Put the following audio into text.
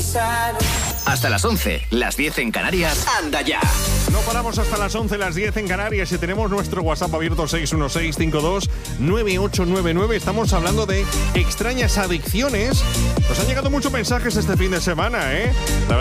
Hasta las 11, las 10 en Canarias. ¡Anda ya! No paramos hasta las 11, las 10 en Canarias y tenemos nuestro WhatsApp abierto 616-529899. Estamos hablando de extrañas adicciones. Nos han llegado muchos mensajes este fin de semana, ¿eh? La